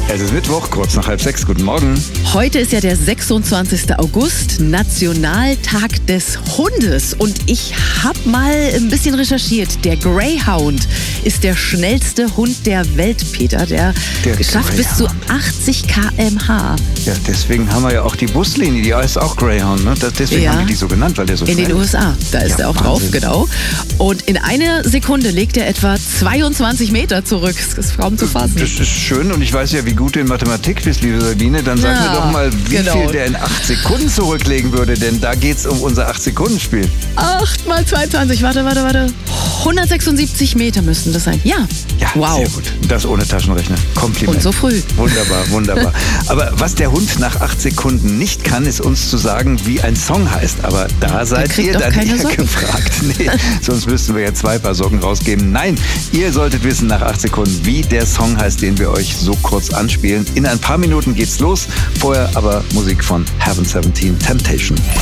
Es ist Mittwoch, kurz nach 5:30. Guten Morgen. Heute ist ja der 26. August, Nationaltag des Hundes. Und ich habe mal ein bisschen recherchiert. Der Greyhound ist der schnellste Hund der Welt, Peter. Der schafft bis zu 80 km/h. Ja, deswegen haben wir ja auch die Buslinie, die heißt auch Greyhound. Ne? Deswegen haben wir die so genannt, weil der so schnell ist. In den USA, da ist er auch drauf, genau. Und in einer Sekunde legt er etwa 22 Meter zurück. Das ist kaum zu fassen. Das ist schön und ich weiß ja, wie gut du in Mathematik bist, liebe Sabine. Dann sag mir doch mal, wie viel der in 8 Sekunden zurücklegen würde, denn da geht's um unser 8-Sekunden-Spiel. 8 mal 22, warte. 176 Meter müssten das sein. Ja, wow. Sehr gut. Das ohne Taschenrechner. Kompliment. Und so früh. Wunderbar. Aber was der Hund nach 8 Sekunden nicht kann, ist uns zu sagen, wie ein Song heißt. Aber da seid ihr dann eher gefragt. Nee, sonst müssten wir ja 2 Paar Socken rausgeben. Nein, ihr solltet wissen nach 8 Sekunden, wie der Song heißt, den wir euch so kurz anspielen. In ein paar Minuten geht's los. Vorher aber Musik von Heaven 17, Temptation.